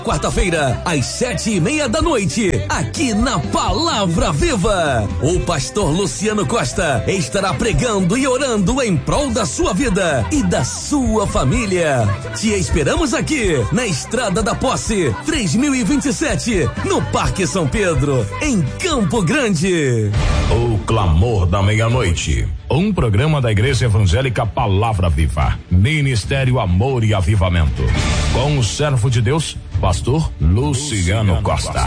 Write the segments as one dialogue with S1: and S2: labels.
S1: Quarta-feira, às 7:30 da noite, aqui na Palavra Viva. O pastor Luciano Costa estará pregando e orando em prol da sua vida e da sua família. Te esperamos aqui, na Estrada da Posse, 3027, no Parque São Pedro, em Campo Grande.
S2: O Clamor da Meia-Noite. Um programa da Igreja Evangélica Palavra Viva. Ministério Amor e Avivamento. Com o servo de Deus, pastor Luciano Costa.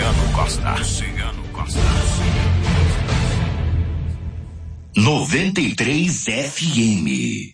S3: 93 FM.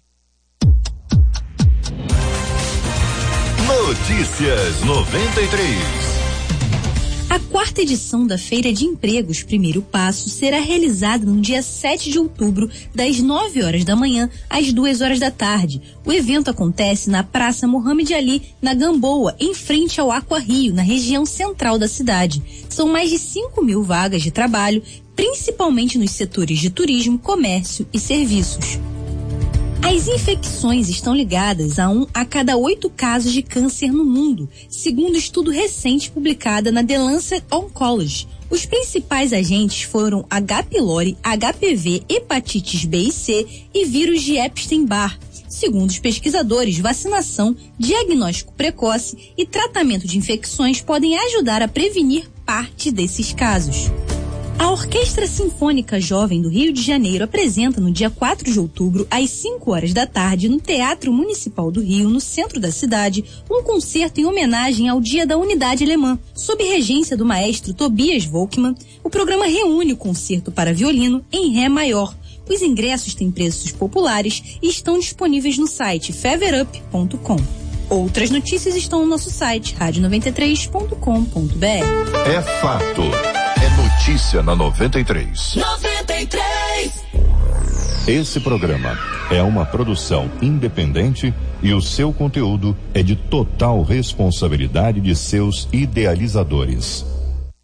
S3: Notícias 93.
S4: A quarta edição da Feira de Empregos Primeiro Passo será realizada no dia 7 de outubro, das 9 horas da manhã às 2 horas da tarde. O evento acontece na Praça Mohamed Ali, na Gamboa, em frente ao Aqua Rio, na região central da cidade. São mais de 5.000 vagas de trabalho, principalmente nos setores de turismo, comércio e serviços. As infecções estão ligadas a 1 a cada 8 casos de câncer no mundo, segundo estudo recente publicado na The Lancet Oncology. Os principais agentes foram H. pylori, HPV, hepatites B e C e vírus de Epstein-Barr. Segundo os pesquisadores, vacinação, diagnóstico precoce e tratamento de infecções podem ajudar a prevenir parte desses casos. A Orquestra Sinfônica Jovem do Rio de Janeiro apresenta no dia 4 de outubro, às 5 horas da tarde, no Teatro Municipal do Rio, no centro da cidade, um concerto em homenagem ao Dia da Unidade Alemã. Sob regência do maestro Tobias Volkmann, o programa reúne o concerto para violino em Ré maior. Os ingressos têm preços populares e estão disponíveis no site feverup.com. Outras notícias estão no nosso site, radio93.com.br.
S3: É fato. É notícia na 93.
S5: 93.
S3: Esse programa é uma produção independente e o seu conteúdo é de total responsabilidade de seus idealizadores.